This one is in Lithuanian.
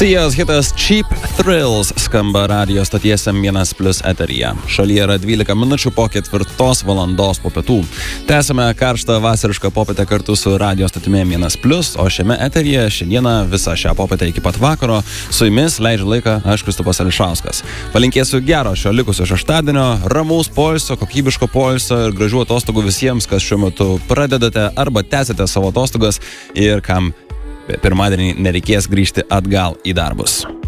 Sijos hitas Cheap Thrills skamba radio stoties M1+ eteryje. Šalyje yra 12 minučių po 4 valandos po pietų. Tęsime karštą vasarišką popietę kartu su radio stotimi M1+, o šiame eteryje šiandieną visą šią popietę iki pat vakaro su jumis leidžia laiką aš Kristupas Ališauskas. Palinkėsiu gero šio likusio šeštadienio, ramaus poilsio, kokybiško poilsio ir gražių atostogų visiems, kas šiuo metu pradedate arba tęsite savo atostogas ir kam pirmadienį nereikės grįžti atgal į darbus.